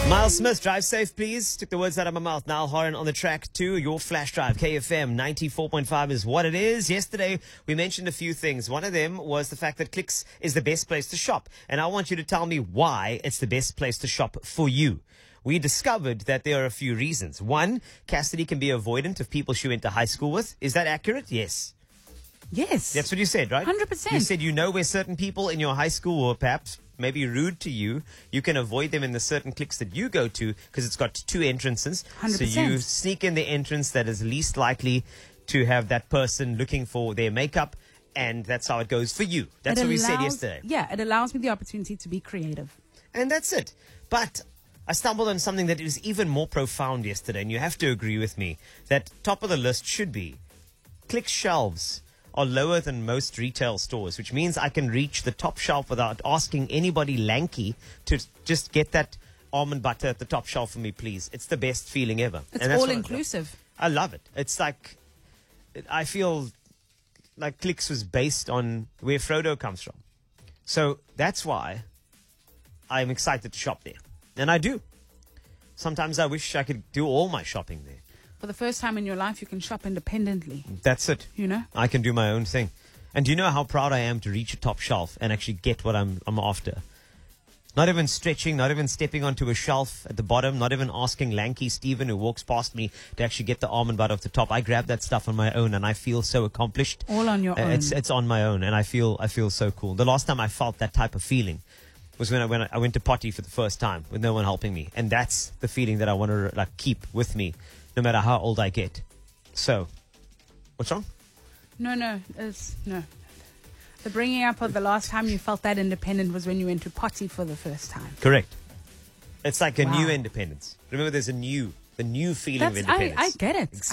Miles Smith, drive safe, please. Took the words out of my mouth. Niall Horan on the track to your flash drive. KFM 94.5 is what it is. Yesterday, we mentioned a few things. One of them was the fact that Clicks is the best place to shop. And I want you to tell me why it's the best place to shop for you. We discovered that there are a few reasons. One, Cassidy can be avoidant of people she went to high school with. Is that accurate? Yes. Yes. That's what you said, right? 100%. You said you know where certain people in your high school were perhaps maybe rude to you. You can avoid them in the certain cliques that you go to because it's got two entrances. 100%. So you sneak in the entrance that is least likely to have that person looking for their makeup, and that's how it goes for you. That's what we said yesterday. Yeah, it allows me the opportunity to be creative. And that's it. But I stumbled on something that is even more profound yesterday, and you have to agree with me that top of the list should be Click shelves are lower than most retail stores, which means I can reach the top shelf without asking anybody lanky to just get that almond butter at the top shelf for me, please. It's the best feeling ever. It's And that's all what inclusive. I love it. It's like, I feel like Clicks was based on where Frodo comes from. So that's why I'm excited to shop there. And I do. Sometimes I wish I could do all my shopping there. For the first time in your life, you can shop independently. That's it. You know? I can do my own thing. And do you know how proud I am to reach a top shelf and actually get what I'm after? Not even stretching, not even stepping onto a shelf at the bottom, not even asking lanky Stephen who walks past me to actually get the almond butter off the top. I grab that stuff on my own and I feel so accomplished. All on your own. It's on my own and I feel so cool. The last time I felt that type of feeling was when I went to potty for the first time with no one helping me. And that's the feeling that I want to keep with me no matter how old I get. So, what's wrong? No. The bringing up of the last time you felt that independent was when you went to potty for the first time. Correct. It's like a Wow. new independence. Remember, there's the new feeling of independence. I get it.